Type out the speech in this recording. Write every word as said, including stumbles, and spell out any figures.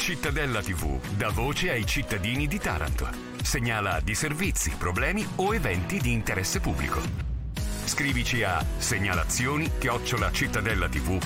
Cittadella tivù dà voce ai cittadini di Taranto. Segnala di servizi, problemi o eventi di interesse pubblico. Scrivici a segnalazioni chiocciola cittadellativù